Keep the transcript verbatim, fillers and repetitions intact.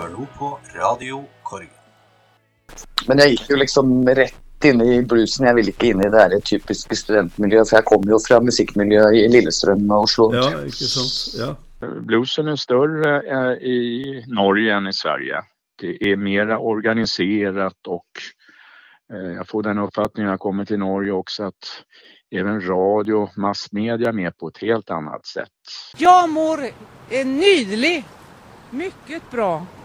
hör nå på Radio Korgen. Men jag gick ju liksom rätt in i bluesen. Jag ville inte in i det här typiska studentmiljö, för jag kommer ju från musikmiljö i Lillestrøm och Oslo. Ja, inte sant. Ja. Bluesen är större i Norge än i Sverige. Det är mera organiserat och jag får den uppfattningen när jag kommer till Norge också att även radio, massmedia med på ett helt annat sätt. Jag mår nydelig, mycket bra.